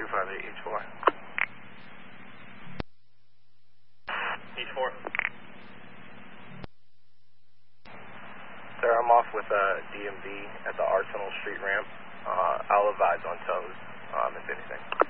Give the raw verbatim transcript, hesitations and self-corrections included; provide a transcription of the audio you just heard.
two five eight, H four. H four. Sir, I'm off with a D M V at the Arsenal Street ramp. Uh, I'll advise on tows, um, if anything.